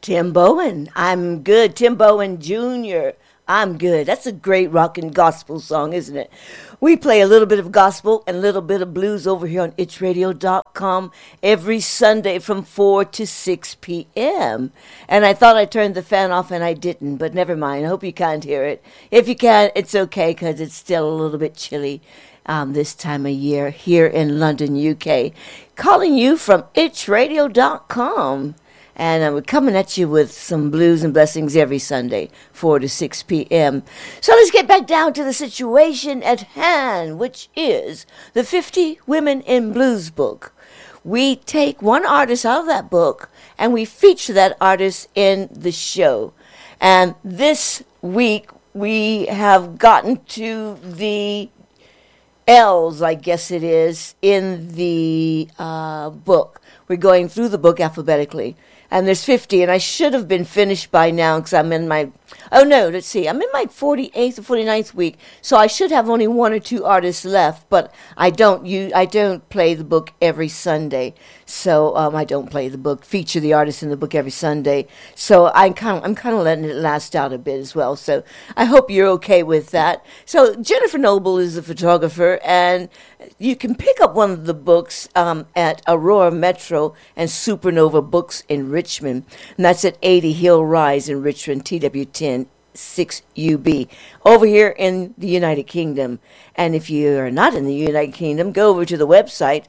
Tim Bowen. I'm good. Tim Bowen Jr. I'm good. That's a great rock and gospel song, isn't it? We play a little bit of gospel and a little bit of blues over here on itchradio.com every Sunday from 4 to 6 p.m. And I thought I turned the fan off and I didn't, but never mind. I hope you can't hear it. If you can, it's okay because it's still a little bit chilly this time of year here in London, UK. Calling you from itchradio.com. And we're coming at you with some blues and blessings every Sunday, 4 to 6 p.m. So let's get back down to the situation at hand, which is the 50 Women in Blues book. We take one artist out of that book, and we feature that artist in the show. And this week, we have gotten to the L's, I guess it is, in the book. We're going through the book alphabetically. And there's 50, and I should have been finished by now because I'm in my, I'm in my 48th or 49th week, so I should have only one or two artists left, but I don't play the book every Sunday, so I don't play the book, feature the artist in the book every Sunday, so I'm kind of letting it last out a bit as well, so I hope you're okay with that. So Jennifer Noble is a photographer, and you can pick up one of the books at Aurora Metro and Supernova Books in Richmond, and that's at 80 Hill Rise in Richmond, TW10 6UB, over here in the United Kingdom. And if you are not in the United Kingdom, go over to the website,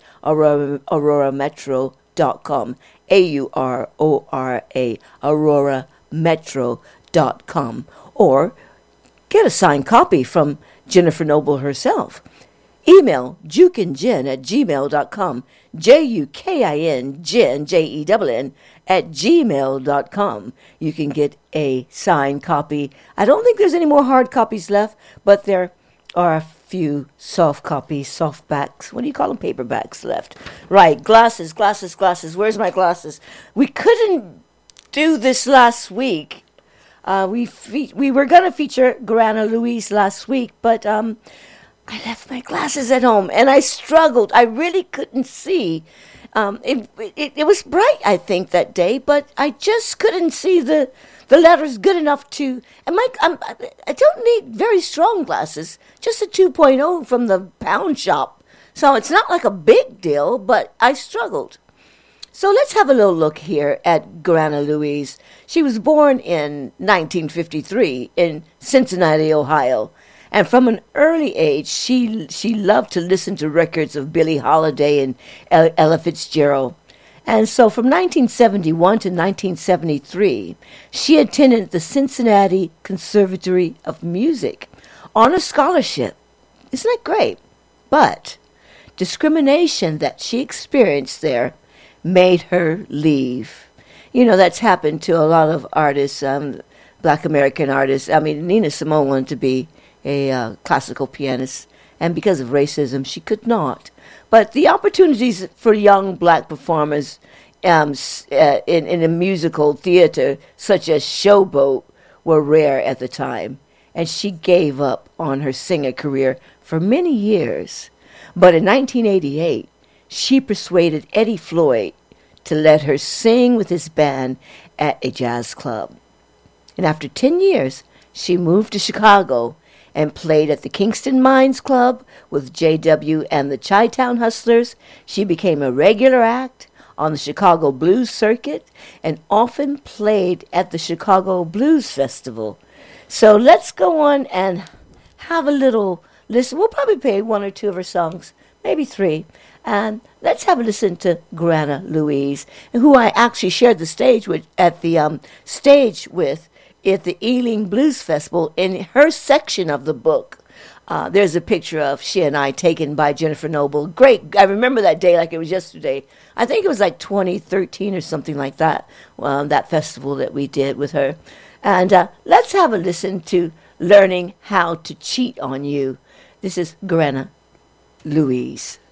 aurorametro.com, AURORA, aurorametro.com, or get a signed copy from Jennifer Noble herself. Email jukinjen@gmail.com, JUKIN, Jen, JENN, @gmail.com. You can get a signed copy. I don't think there's any more hard copies left, but there are a few soft copies, softbacks. What do you call them? Paperbacks left. Right, glasses. Where's my glasses? We couldn't do this last week. We were going to feature Grana Louise last week, but I left my glasses at home, and I struggled. I really couldn't see. It was bright, I think, that day, but I just couldn't see the letters good enough to. And I don't need very strong glasses, just a 2.0 from the pound shop. So it's not like a big deal, but I struggled. So let's have a little look here at Grana Louise. She was born in 1953 in Cincinnati, Ohio. And from an early age, she loved to listen to records of Billie Holiday and Ella Fitzgerald. And so from 1971 to 1973, she attended the Cincinnati Conservatory of Music on a scholarship. Isn't that great? But discrimination that she experienced there made her leave. You know, that's happened to a lot of artists, Black American artists. I mean, Nina Simone wanted to be a classical pianist, and because of racism, she could not. But the opportunities for young black performers in a musical theater, such as Showboat, were rare at the time, and she gave up on her singer career for many years. But in 1988, she persuaded Eddie Floyd to let her sing with his band at a jazz club. And after 10 years, she moved to Chicago and played at the Kingston Mines Club with J.W. and the Chi-Town Hustlers. She became a regular act on the Chicago Blues Circuit and often played at the Chicago Blues Festival. So let's go on and have a little listen. We'll probably play one or two of her songs, maybe three. And let's have a listen to Grana Louise, who I actually shared the stage with at the Ealing Blues Festival. In her section of the book, there's a picture of she and I taken by Jennifer Noble. Great. I remember that day like it was yesterday. I think it was like 2013 or something like that, that festival that we did with her. And let's have a listen to Learning How to Cheat on You. This is Grana Louise.